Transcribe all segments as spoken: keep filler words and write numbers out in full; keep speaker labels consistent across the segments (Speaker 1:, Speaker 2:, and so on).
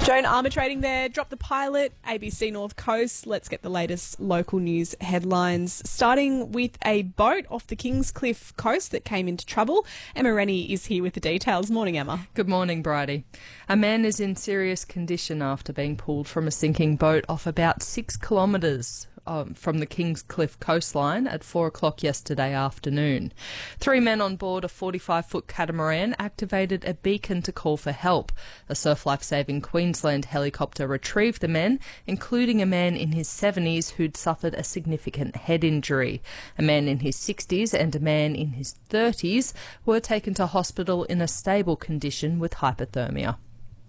Speaker 1: Joan arbitrating there, drop the pilot, A B C North Coast. Let's get the latest local news headlines, starting with a boat off the Kingscliff coast that came into trouble. Emma Rennie is here with the details. Morning, Emma.
Speaker 2: Good morning, Bridie. A man is in serious condition after being pulled from a sinking boat off about six kilometres Um, from the Kingscliff coastline at four o'clock yesterday afternoon. Three men on board a forty-five foot catamaran activated a beacon to call for help. A Surf Life Saving Queensland helicopter retrieved the men, including a man in his seventies who'd suffered a significant head injury. A man in his sixties and a man in his thirties were taken to hospital in a stable condition with hypothermia.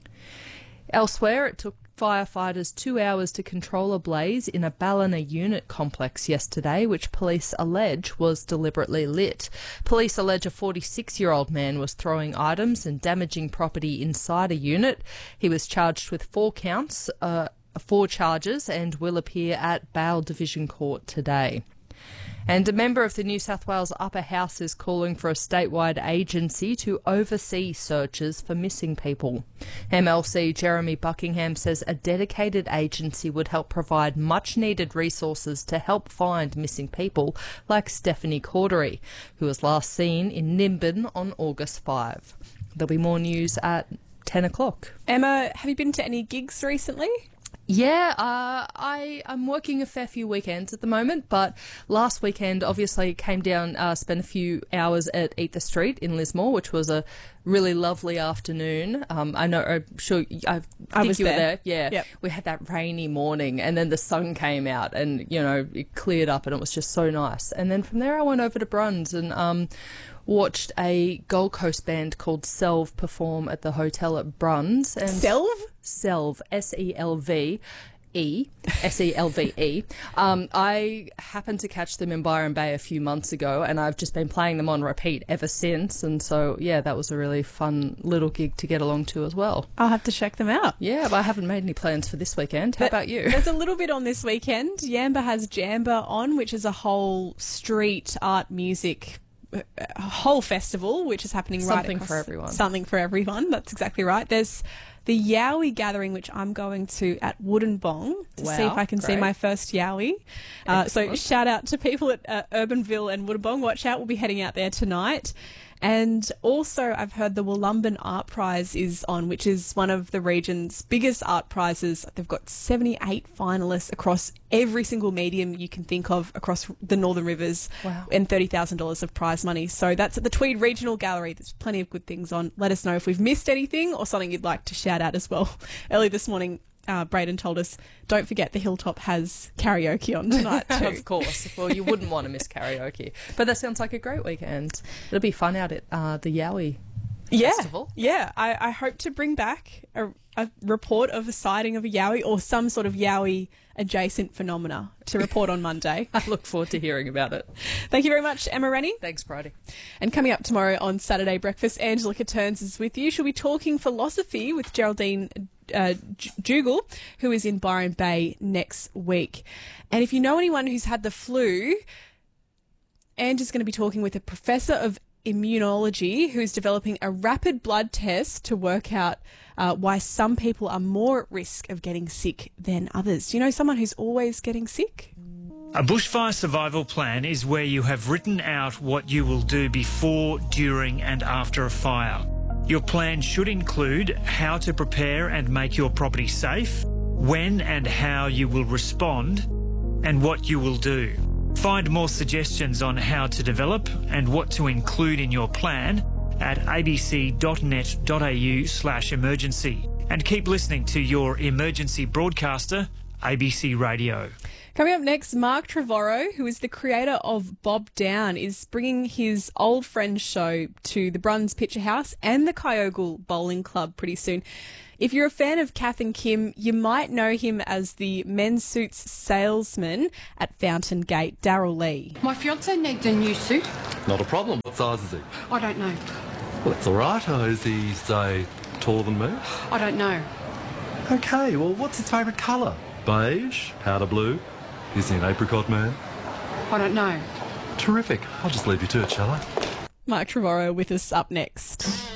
Speaker 2: Elsewhere, it took firefighters two hours to control a blaze in a Ballina unit complex yesterday, which police allege was deliberately lit. Police allege a forty-six-year-old man was throwing items and damaging property inside a unit. He was charged with four counts, uh, four charges, and will appear at Bail Division Court today. And a member of the New South Wales Upper House is calling for a statewide agency to oversee searches for missing people. M L C Jeremy Buckingham says a dedicated agency would help provide much-needed resources to help find missing people like Stephanie Cordery, who was last seen in Nimbin on August fifth. There'll be more news at ten o'clock.
Speaker 1: Emma, have you been to any gigs recently?
Speaker 2: Yeah, uh, I, I'm working a fair few weekends at the moment, but last weekend obviously came down, uh, spent a few hours at Eat the Street in Lismore, which was a really lovely afternoon. Um, I know, I'm sure, I think
Speaker 1: I was
Speaker 2: you were
Speaker 1: there.
Speaker 2: there. Yeah,
Speaker 1: Yep.
Speaker 2: We had that rainy morning and then the sun came out and, you know, it cleared up and it was just so nice. And then from there I went over to Bruns and um, watched a Gold Coast band called Selv perform at the hotel at Bruns. And
Speaker 1: Selv?
Speaker 2: Selv, S E L V E, S E L V E. Um, I happened to catch them in Byron Bay a few months ago and I've just been playing them on repeat ever since. And so, yeah, that was a really fun little gig to get along to as well.
Speaker 1: I'll have to check them out.
Speaker 2: Yeah, but I haven't made any plans for this weekend. How
Speaker 1: But
Speaker 2: about you?
Speaker 1: There's a little bit on this weekend. Yamba has Jamba on, which is a whole street art music a whole festival which is happening right
Speaker 2: Something
Speaker 1: across,
Speaker 2: for everyone.
Speaker 1: Something for everyone. That's exactly right. There's the Yowie gathering, which I'm going to at Woodenbong to
Speaker 2: Wow,
Speaker 1: see if I can see
Speaker 2: great.
Speaker 1: my first Yowie. Uh, so
Speaker 2: Excellent.
Speaker 1: shout out to people at uh, Urbanville and Woodenbong. Watch out, we'll be heading out there tonight. And also I've heard the Wollumban Art Prize is on, which is one of the region's biggest art prizes. They've got seventy-eight finalists across every single medium you can think of across the Northern Rivers.
Speaker 2: Wow.
Speaker 1: And thirty thousand dollars of prize money. So that's at the Tweed Regional Gallery. There's plenty of good things on. Let us know if we've missed anything or something you'd like to shout out as well. Early this morning, Uh, Braden told us, don't forget the Hilltop has karaoke on tonight too.
Speaker 2: Of course. Well, you wouldn't want to miss karaoke. But that sounds like a great weekend. It'll be fun out at uh, the Yowie
Speaker 1: yeah,
Speaker 2: Festival.
Speaker 1: Yeah, I, I hope to bring back a, a report of a sighting of a Yowie or some sort of Yowie adjacent phenomena to report on Monday.
Speaker 2: I look forward to hearing about it.
Speaker 1: Thank you very much, Emma Rennie.
Speaker 2: Thanks, Bridie.
Speaker 1: And coming up tomorrow on Saturday Breakfast, Angela Caterns is with you. She'll be talking philosophy with Geraldine uh, Dougal, who is in Byron Bay next week. And if you know anyone who's had the flu, Angela's going to be talking with a professor of immunology who's developing a rapid blood test to work out uh, why some people are more at risk of getting sick than others. Do you know someone who's always getting sick?
Speaker 3: A bushfire survival plan is where you have written out what you will do before, during and after a fire. Your plan should include how to prepare and make your property safe, when and how you will respond, and what you will do. Find more suggestions on how to develop and what to include in your plan at abc.net.au slash emergency. And keep listening to your emergency broadcaster, A B C Radio.
Speaker 1: Coming up next, Mark Trevorrow, who is the creator of Bob Down, is bringing his old friend's show to the Bruns Picture House and the Kyogle Bowling Club pretty soon. If you're a fan of Kath and Kim, you might know him as the men's suits salesman at Fountain Gate, Daryl Lee.
Speaker 4: My fiance needs a new suit.
Speaker 5: Not a problem. What size is he?
Speaker 4: I don't know.
Speaker 5: Well, that's all right. Oh, is he, say, taller than me?
Speaker 4: I don't know.
Speaker 5: Okay, well, what's his favourite colour? Beige? Powder blue? Is he an apricot man?
Speaker 4: I don't know.
Speaker 5: Terrific. I'll just leave you to it, shall I?
Speaker 1: Mark Trevorrow with us up next.